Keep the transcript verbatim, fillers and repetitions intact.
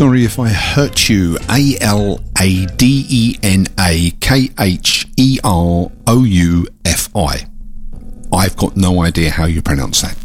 sorry if I hurt you. A L A D E N A K H E R O U F I. I've got no idea how you pronounce that.